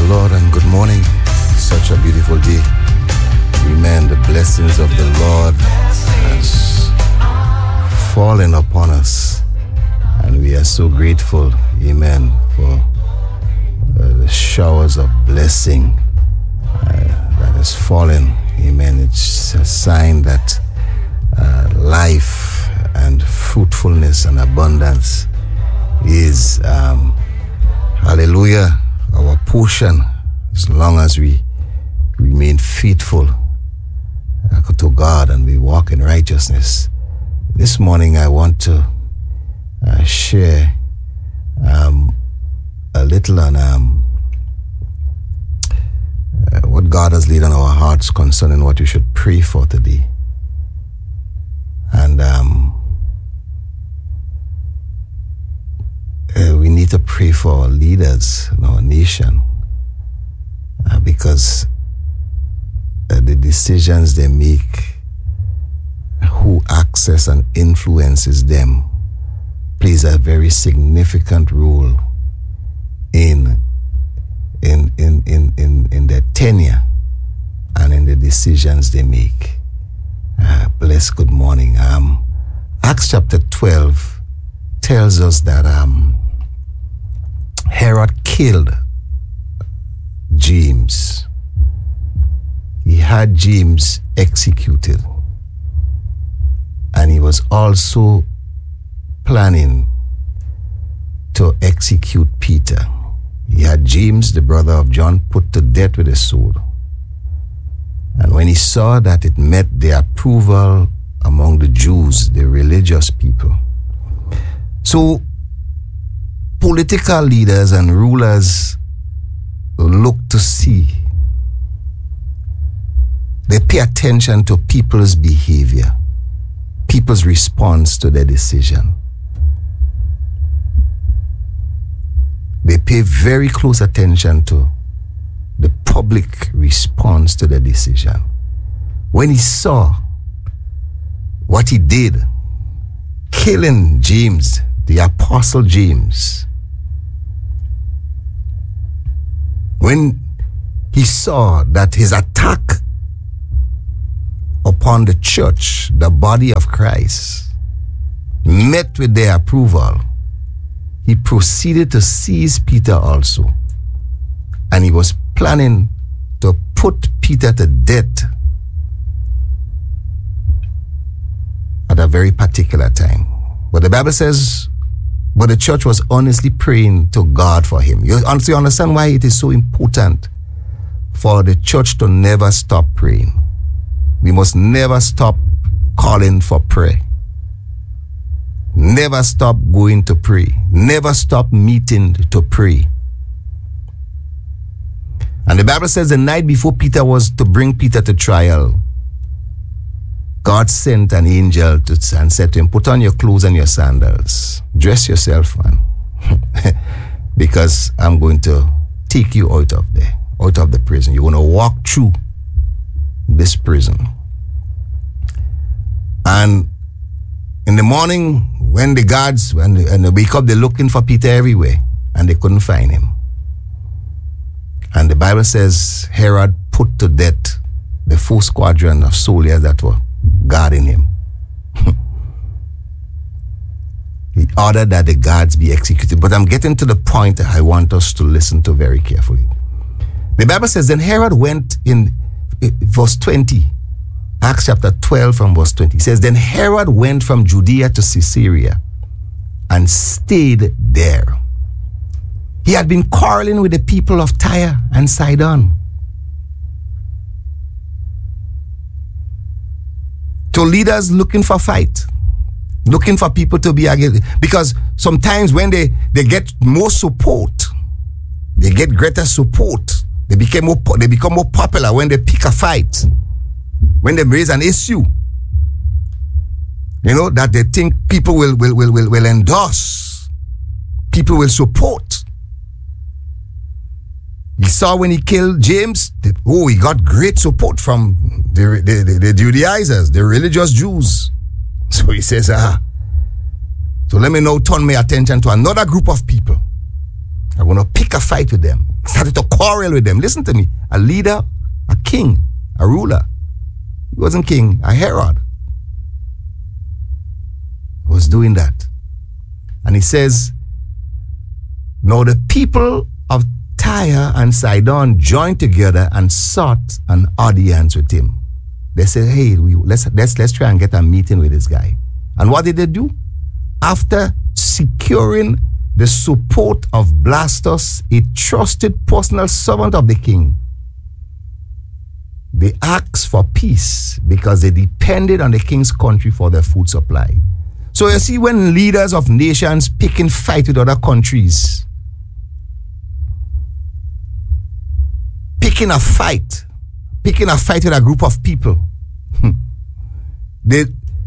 Lord, and good morning. Such a beautiful day. Amen. The blessings of the Lord has fallen upon us, and we are so grateful, amen, for the showers of blessing that has fallen. Amen. It's a sign that life and fruitfulness and abundance is, hallelujah, our portion, as long as we remain faithful to God and we walk in righteousness. This morning I want to share a little on what God has laid on our hearts concerning what we should pray for today. And we need to pray for our leaders in our nation because the decisions they make, who access and influences them, plays a very significant role in their tenure and in the decisions they make. Bless good morning. Acts chapter 12 tells us that Herod killed James. He had James executed, and he was also planning to execute Peter. He had James, the brother of John, put to death with a sword. And when he saw that it met the approval among the Jews, the religious people, so political leaders and rulers look to see. They pay attention to people's behavior, people's response to their decision. They pay very close attention to the public response to the decision. When he saw what he did, killing James, the Apostle James, when he saw that his attack upon the church, the body of Christ, met with their approval, he proceeded to seize Peter also. And he was planning to put Peter to death at a very particular time. But the Bible says, but the church was honestly praying to God for him. You understand why it is so important for the church to never stop praying. We must never stop calling for prayer. Never stop going to pray. Never stop meeting to pray. And the Bible says the night before Peter was to bring Peter to trial, God sent an angel and said to him, put on your clothes and your sandals. Dress yourself, man. Because I'm going to take you out of there, out of the prison. You're going to walk through this prison. And in the morning, when the guards, and they wake up, they're looking for Peter everywhere, and they couldn't find him. And the Bible says Herod put to death the full squadron of soldiers that were guarding him. He ordered that the guards be executed. But I'm getting to the point that I want us to listen to very carefully. The Bible says, then Herod went in verse 20, Acts chapter 12 from verse 20. It says, then Herod went from Judea to Caesarea and stayed there. He had been quarreling with the people of Tyre and Sidon. To leaders looking for fight, looking for people to be against. Because sometimes when they get more support, they get greater support. They become more popular when they pick a fight, when they raise an issue, that they think people will endorse, people will support. You saw when he killed James, he got great support from the Judaizers, the religious Jews. So he says, so let me now turn my attention to another group of people. I'm going to pick a fight with them. Started to quarrel with them. Listen to me. A leader, a king, a ruler. He wasn't king, a Herod was doing that. And he says, now the people of Tyre and Sidon joined together and sought an audience with him. They said, hey, let's try and get a meeting with this guy. And what did they do? After securing the support of Blastus, a trusted personal servant of the king, they asked for peace because they depended on the king's country for their food supply. So you see, when leaders of nations picking fight with other countries, picking a fight with a group of people, they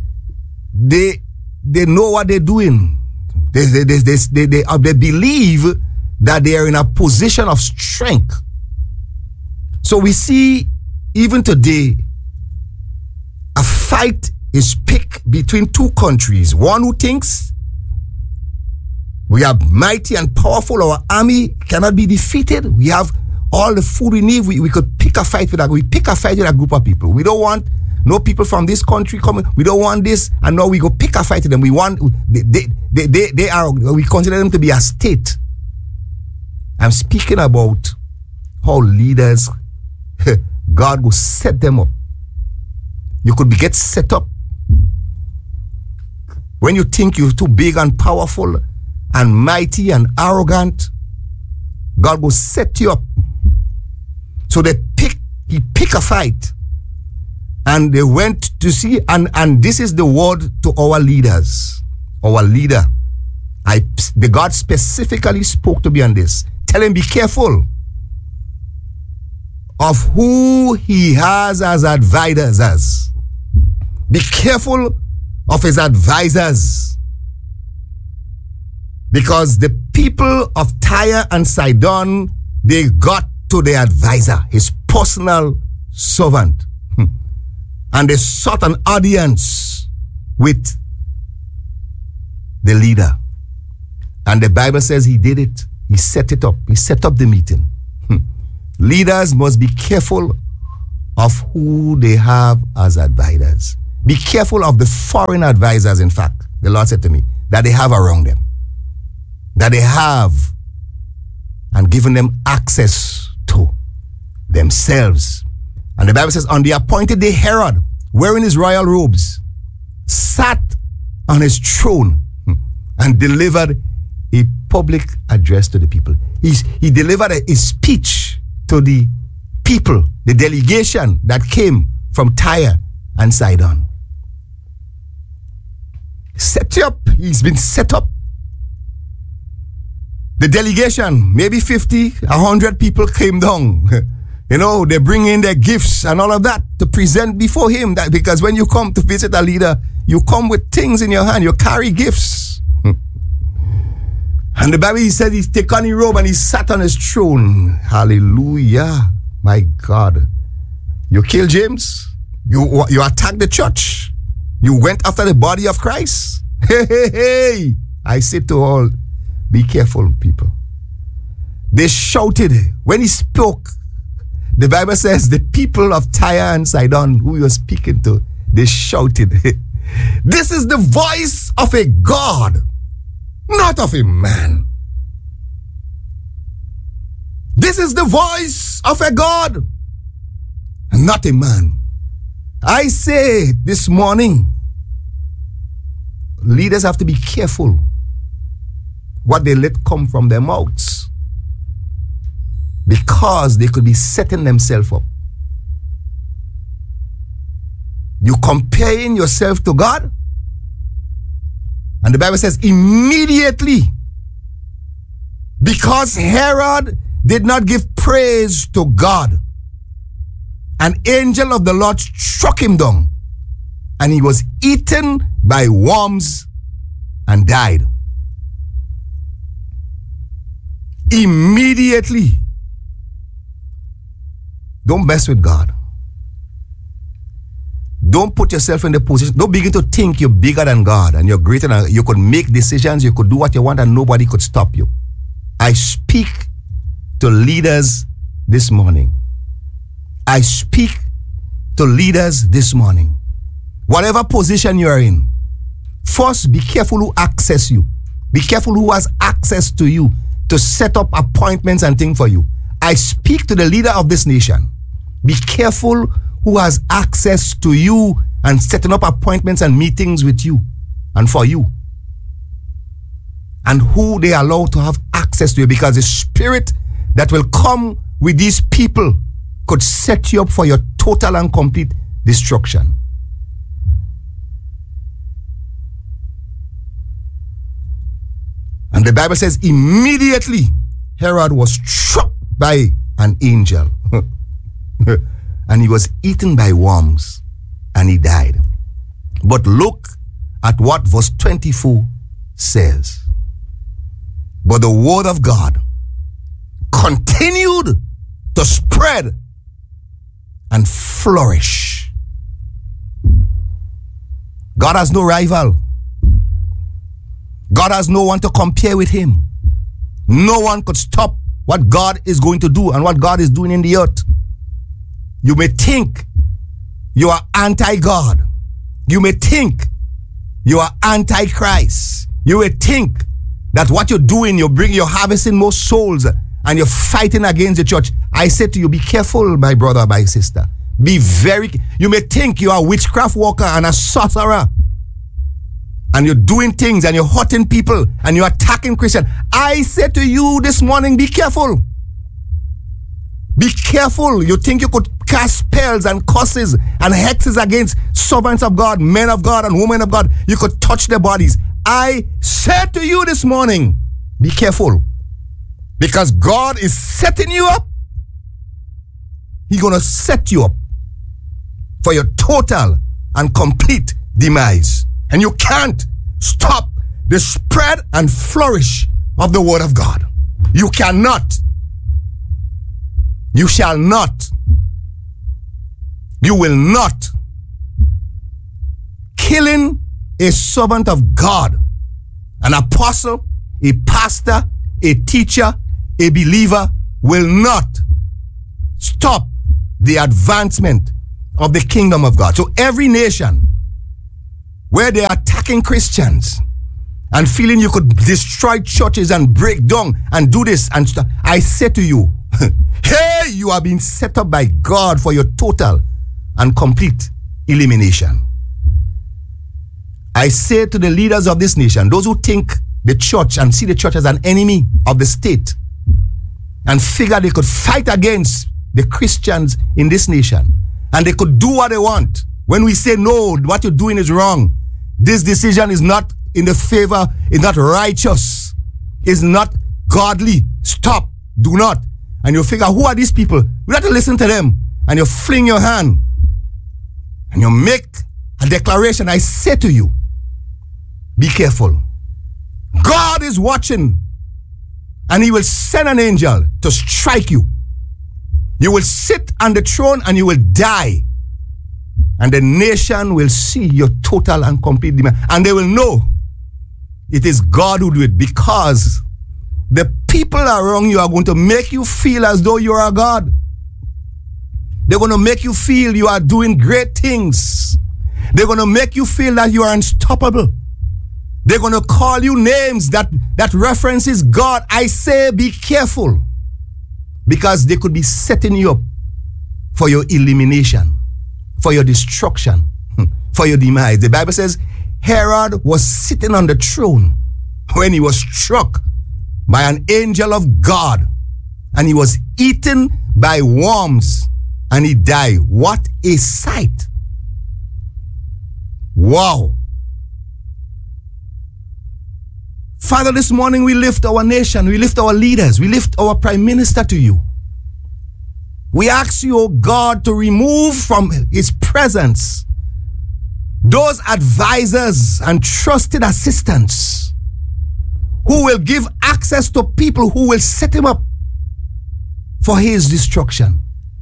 know what they're doing. They believe that they are in a position of strength. So we see even today a fight is picked between two countries. One who thinks we are mighty and powerful, our army cannot be defeated, we have all the food we need, we could pick a fight with that. We pick a fight with a group of people. We don't want no people from this country coming. We don't want this, and now we go pick a fight with them. We want they are, we consider them to be a state. I'm speaking about how leaders, God will set them up. You could get set up when you think you're too big and powerful and mighty and arrogant. God will set you up. So he picked a fight, and they went to see, and this is the word to our leaders. Our leader, the God specifically spoke to me on this. Tell him, be careful of who he has as advisors. Be careful of his advisors. Because the people of Tyre and Sidon, they got to the advisor, his personal servant. And they sought an audience with the leader. And the Bible says he did it. He set it up. He set up the meeting. Leaders must be careful of who they have as advisors. Be careful of the foreign advisors, in fact, the Lord said to me, that they have around them. That they have, and given them access to themselves. And the Bible says, on the appointed day, Herod, wearing his royal robes, sat on his throne and delivered a public address to the people. He delivered a speech to the people, the delegation that came from Tyre and Sidon. Set you up. He's been set up. The delegation, maybe 50, 100 people came down. They bring in their gifts and all of that to present before him. That because when you come to visit a leader, you come with things in your hand. You carry gifts. And the Bible, he said, he took on his robe and he sat on his throne. Hallelujah. My God. You killed James. You attacked the church. You went after the body of Christ. Hey. I say to all, be careful, people. They shouted when he spoke. The Bible says the people of Tyre and Sidon who he was speaking to, they shouted, this is the voice of a God, not of a man. This is the voice of a God, not a man. I say this morning, leaders have to be careful what they let come from their mouths, because they could be setting themselves up. You comparing yourself to God, and the Bible says immediately, because Herod did not give praise to God, an angel of the Lord struck him down, and he was eaten by worms and died. Immediately. Don't mess with God. Don't put yourself in the position. Don't begin to think you're bigger than God and you're greater than. You could make decisions, you could do what you want, and nobody could stop you. I speak to leaders this morning. I speak to leaders this morning. Whatever position you are in, first be careful who access you. Be careful who has access to you to set up appointments and things for you. I speak to the leader of this nation. Be careful who has access to you and setting up appointments and meetings with you and for you. And who they allow to have access to you, because the spirit that will come with these people could set you up for your total and complete destruction. And the Bible says immediately Herod was struck by an angel and he was eaten by worms and he died. But look at what verse 24 says. But the word of God continued to spread and flourish. God has no rival. God has no one to compare with him. No one could stop what God is going to do and what God is doing in the earth. You may think you are anti-God. You may think you are anti-Christ. You may think that what you're doing, you're harvesting more souls and you're fighting against the church. I say to you, be careful, my brother, my sister. You may think you are a witchcraft worker and a sorcerer, and you're doing things and you're hurting people and you're attacking Christians. I say to you this morning, be careful. Be careful. You think you could cast spells and curses and hexes against servants of God, men of God and women of God. You could touch their bodies. I say to you this morning, be careful. Because God is setting you up. He's going to set you up for your total and complete demise. And you can't stop the spread and flourish of the word of God. You cannot. You shall not. You will not. Killing a servant of God, an apostle, a pastor, a teacher, a believer will not stop the advancement of the kingdom of God. So every nation where they are attacking Christians and feeling you could destroy churches and break down and do this and stuff, I say to you, hey, you are being set up by God for your total and complete elimination. I say to the leaders of this nation, those who think the church and see the church as an enemy of the state and figure they could fight against the Christians in this nation and they could do what they want. When we say, no, what you're doing is wrong, this decision is not in the favor, is not righteous, is not godly, stop, do not. And you figure, who are these people? You have to listen to them. And you fling your hand and you make a declaration. I say to you, be careful. God is watching and he will send an angel to strike you. You will sit on the throne and you will die. And the nation will see your total and complete demise. And they will know it is God who do it, because the people around you are going to make you feel as though you are a God. They're going to make you feel you are doing great things. They're going to make you feel that you are unstoppable. They're going to call you names that references God. I say be careful, because they could be setting you up for your elimination, for your destruction, for your demise. The Bible says Herod was sitting on the throne when he was struck by an angel of God, and he was eaten by worms and he died. What a sight. Wow. Father, this morning we lift our nation, we lift our leaders, we lift our prime minister to you. We ask you, oh God, to remove from his presence those advisors and trusted assistants who will give access to people who will set him up for his destruction.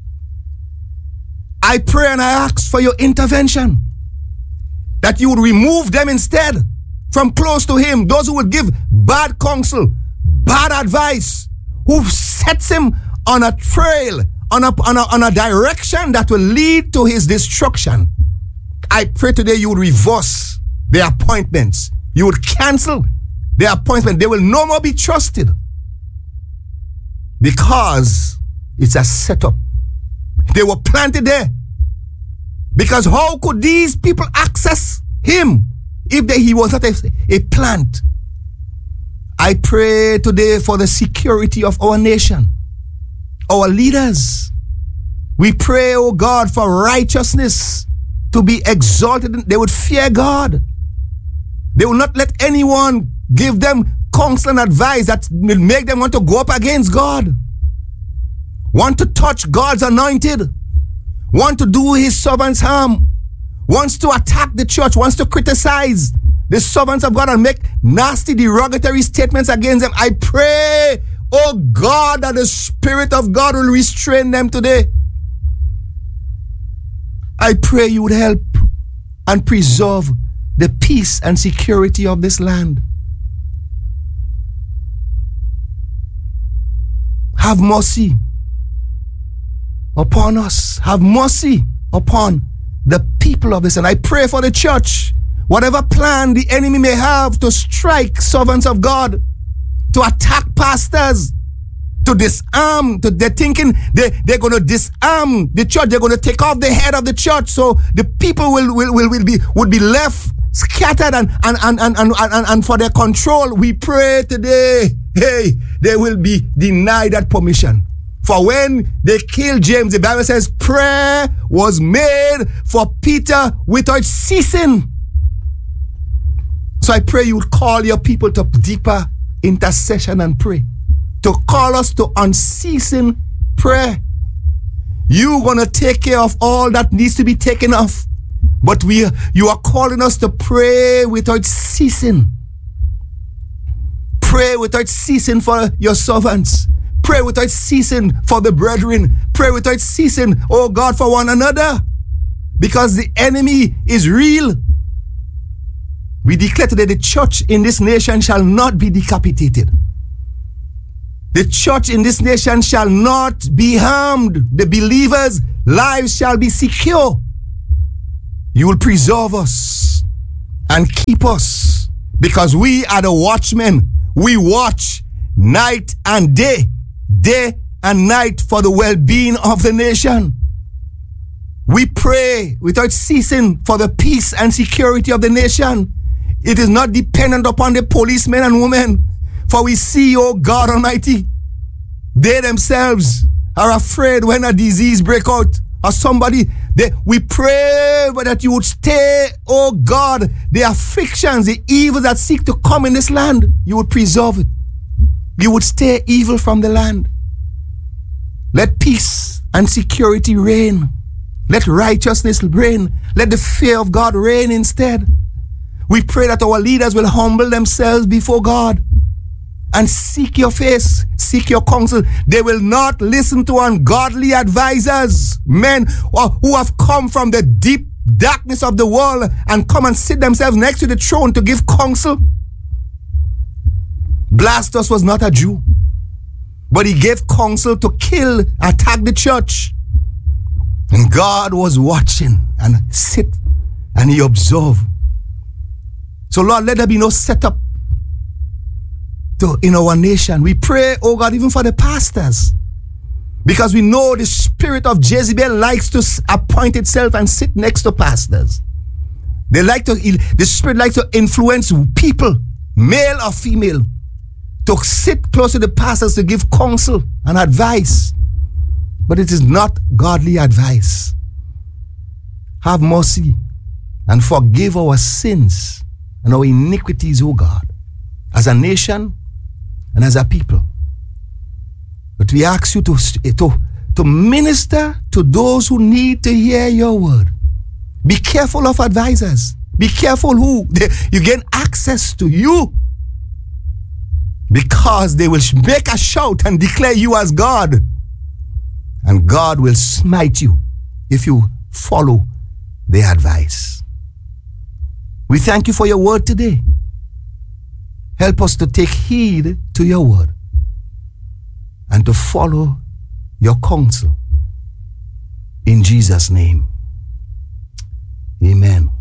I pray and I ask for your intervention, that you would remove them instead from close to him, those who would give bad counsel, bad advice, who sets him on a trail, on a direction that will lead to his destruction. I pray today you would reverse their appointments. You would cancel their appointment. They will no more be trusted because it's a setup. They were planted there. Because how could these people access him if he was not a plant? I pray today for the security of our nation, our leaders. We pray, oh God, for righteousness to be exalted. They would fear God. They will not let anyone give them counsel and advice that will make them want to go up against God, want to touch God's anointed, want to do his servants harm, wants to attack the church, wants to criticize the servants of God and make nasty, derogatory statements against them. I pray, oh God, that the Spirit of God will restrain them today. I pray you would help and preserve the peace and security of this land. Have mercy upon us. Have mercy upon the people of this. And I pray for the church. Whatever plan the enemy may have to strike servants of God, to attack pastors, to disarm, they're thinking they're going to disarm the church. They're going to take off the head of the church, so the people would be left scattered and for their control. We pray today, they will be denied that permission. For when they killed James, the Bible says prayer was made for Peter without ceasing. So I pray you would call your people to deeper intercession and pray, to call us to unceasing prayer. You're going to take care of all that needs to be taken off. But you are calling us to pray without ceasing. Pray without ceasing for your servants. Pray without ceasing for the brethren. Pray without ceasing, oh God, for one another. Because the enemy is real. We declare today the church in this nation shall not be decapitated. The church in this nation shall not be harmed. The believers' lives shall be secure. You will preserve us and keep us, because we are the watchmen. We watch night and day and night for the well-being of the nation. We pray without ceasing for the peace and security of the nation. It is not dependent upon the policemen and women, for we see, oh God Almighty, they themselves are afraid when a disease breaks out or somebody. We pray that you would stay, oh God, the afflictions, the evils that seek to come in this land, you would preserve it. You would stay evil from the land. Let peace and security reign. Let righteousness reign. Let the fear of God reign instead. We pray that our leaders will humble themselves before God and seek your face, seek your counsel. They will not listen to ungodly advisors, men who have come from the deep darkness of the world and come and sit themselves next to the throne to give counsel. Blastus was not a Jew, but he gave counsel to kill, attack the church. And God was watching and sit and he observed. So Lord, let there be no setup in our nation. We pray, oh God, even for the pastors, because we know the spirit of Jezebel likes to appoint itself and sit next to pastors. The spirit likes to influence people, male or female, to sit close to the pastors to give counsel and advice. But it is not godly advice. Have mercy and forgive our sins and our iniquities, O God, as a nation and as a people. But we ask you to minister to those who need to hear your word. Be careful of advisors. Be careful who you gain access to you, because they will make a shout and declare you as God. And God will smite you if you follow their advice. We thank you for your word today. Help us to take heed to your word. and to follow your counsel. In Jesus' name, amen.